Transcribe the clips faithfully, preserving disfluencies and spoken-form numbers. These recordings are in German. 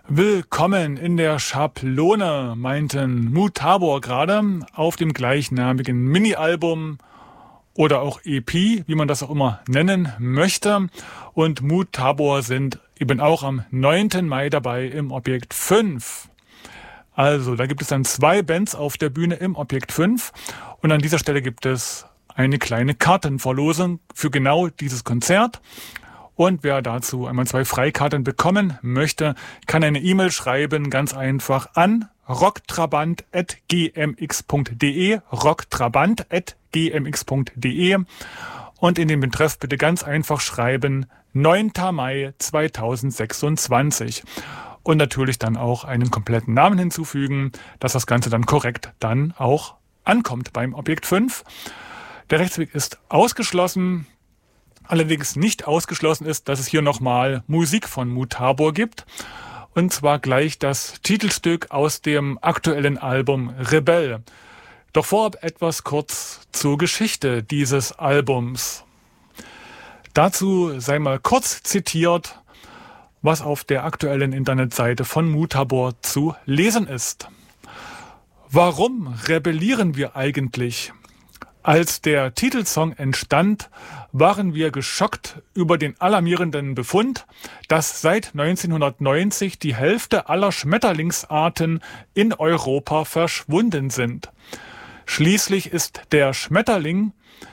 Willkommen in der Schablone, meinten Mutabor gerade auf dem gleichnamigen Mini-Album oder auch E P, wie man das auch immer nennen möchte. Und Mutabor sind eben auch am neunten Mai dabei im Objekt fünf. Also, da gibt es dann zwei Bands auf der Bühne im Objekt fünf und an dieser Stelle gibt es eine kleine Kartenverlosung für genau dieses Konzert. Und wer dazu einmal zwei Freikarten bekommen möchte, kann eine E-Mail schreiben, ganz einfach an rocktrabant at g m x punkt d e, rocktrabant at g m x punkt d e und in den Betreff bitte ganz einfach schreiben neunten Mai zweitausendsechsundzwanzig und natürlich dann auch einen kompletten Namen hinzufügen, dass das Ganze dann korrekt dann auch ankommt beim Objekt fünf. Der Rechtsweg ist ausgeschlossen. Allerdings nicht ausgeschlossen ist, dass es hier nochmal Musik von Mutabor gibt. Und zwar gleich das Titelstück aus dem aktuellen Album Rebell. Doch vorab etwas kurz zur Geschichte dieses Albums. Dazu sei mal kurz zitiert, was auf der aktuellen Internetseite von Mutabor zu lesen ist. Warum rebellieren wir eigentlich? Als der Titelsong entstand, waren wir geschockt über den alarmierenden Befund, dass seit neunzehnhundertneunzig die Hälfte aller Schmetterlingsarten in Europa verschwunden sind. Schließlich ist der Schmetterling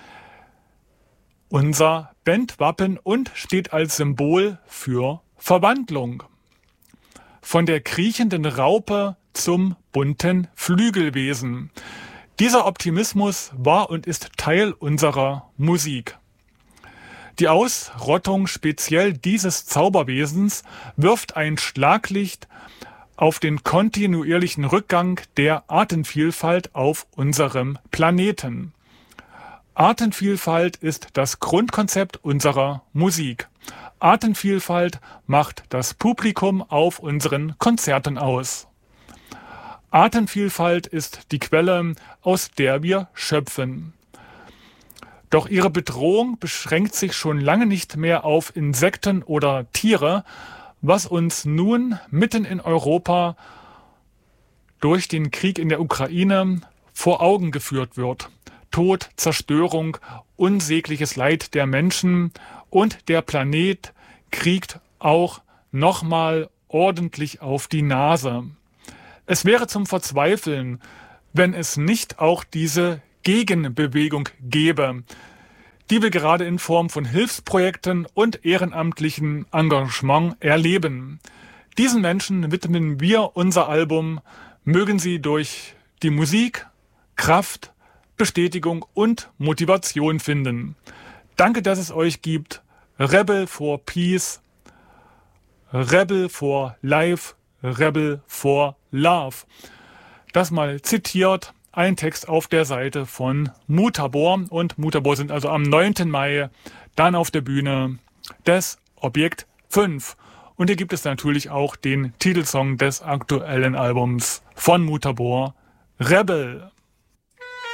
unser Bandwappen und steht als Symbol für Verwandlung. Von der kriechenden Raupe zum bunten Flügelwesen. Dieser Optimismus war und ist Teil unserer Musik. Die Ausrottung speziell dieses Zauberwesens wirft ein Schlaglicht auf den kontinuierlichen Rückgang der Artenvielfalt auf unserem Planeten. Artenvielfalt ist das Grundkonzept unserer Musik. Artenvielfalt macht das Publikum auf unseren Konzerten aus. Artenvielfalt ist die Quelle, aus der wir schöpfen. Doch ihre Bedrohung beschränkt sich schon lange nicht mehr auf Insekten oder Tiere, was uns nun mitten in Europa durch den Krieg in der Ukraine vor Augen geführt wird. Tod, Zerstörung, unsägliches Leid der Menschen und der Planet kriegt auch nochmal ordentlich auf die Nase. Es wäre zum Verzweifeln, wenn es nicht auch diese Gegenbewegung gäbe, die wir gerade in Form von Hilfsprojekten und ehrenamtlichem Engagement erleben. Diesen Menschen widmen wir unser Album. Mögen sie durch die Musik Kraft, Bestätigung und Motivation finden. Danke, dass es euch gibt. Rebel for Peace, Rebel for Life, Rebel for Love. Das mal zitiert, ein Text auf der Seite von Mutabor. Und Mutabor sind also am neunten Mai dann auf der Bühne des Objekt fünf. Und hier gibt es natürlich auch den Titelsong des aktuellen Albums von Mutabor, Rebel.